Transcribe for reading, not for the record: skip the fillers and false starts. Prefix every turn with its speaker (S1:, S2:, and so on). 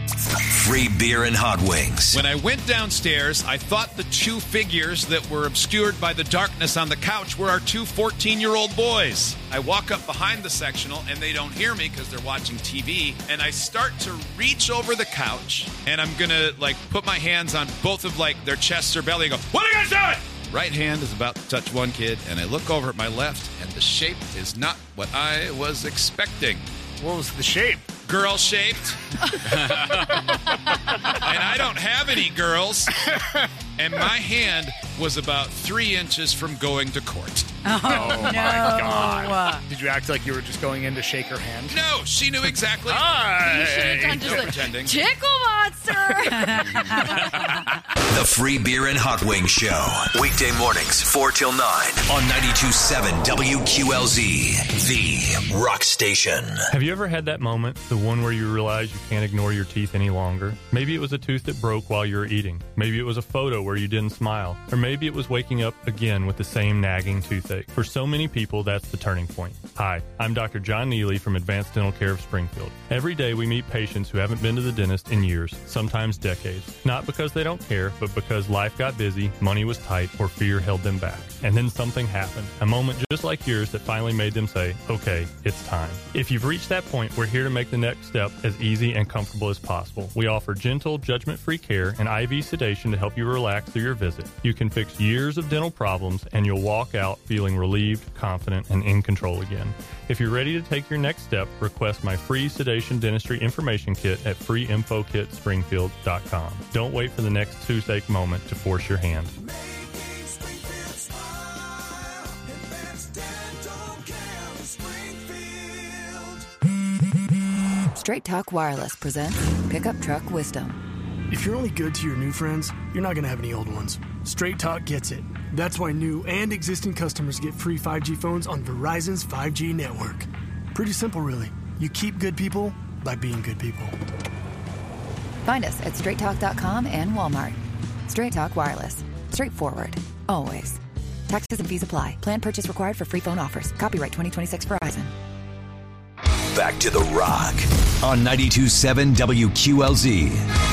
S1: Free beer and hot wings.
S2: When I went downstairs, I thought the two figures that were obscured by the darkness on the couch were our two 14-year-old boys. I walk up behind the sectional, and they don't hear me because they're watching TV, and I start to reach over the couch, and I'm going to, put my hands on both of, their chests or belly and go, "What are you guys doing?" Right hand is about to touch one kid, and I look over at my left, and the shape is not what I was expecting.
S3: What was the shape?
S2: Girl-shaped. And I don't have any girls. And my hand was about 3 inches from going to court.
S3: Oh my God. Did you act like you were just going in to shake her hand?
S2: No, she knew exactly.
S4: You should have done just
S2: pretending.
S4: Tickle Monster.
S1: The Free Beer and Hot Wings Show. Weekday mornings, 4 till 9 on 92.7 WQLZ, the rock station.
S5: Have you ever had that moment, the one where you realize you can't ignore your teeth any longer? Maybe it was a tooth that broke while you were eating. Maybe it was a photo where you didn't smile. Or maybe it was waking up again with the same nagging toothache. For so many people, that's the turning point. Hi, I'm Dr. John Neely from Advanced Dental Care of Springfield. Every day we meet patients who haven't been to the dentist in years, sometimes decades. Not because they don't care, but because life got busy, money was tight, or fear held them back. And then something happened, a moment just like yours that finally made them say, okay, it's time. If you've reached that point, we're here to make the next step as easy and comfortable as possible. We offer gentle, judgment-free care and IV sedation to help you relax through your visit. You can fix years of dental problems, and you'll walk out feeling relieved, confident, and in control again. If you're ready to take your next step, request my free sedation dentistry information kit at freeinfokitspringfield.com. Don't wait for the next toothache moment to force your hand.
S6: Straight Talk Wireless presents Pickup Truck Wisdom.
S7: If you're only good to your new friends, you're not going to have any old ones. Straight Talk gets it. That's why new and existing customers get free 5G phones on Verizon's 5G network. Pretty simple, really. You keep good people by being good people.
S6: Find us at straighttalk.com and Walmart. Straight Talk Wireless. Straightforward. Always. Taxes and fees apply. Plan purchase required for free phone offers. Copyright 2026 Verizon.
S1: Back to the rock on 92.7 WQLZ.